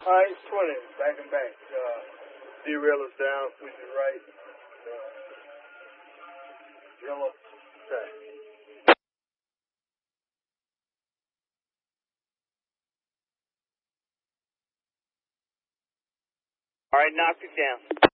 Alright, 20, back and back. Derail is down, switch it right. Yellow, okay. Alright, knock it down.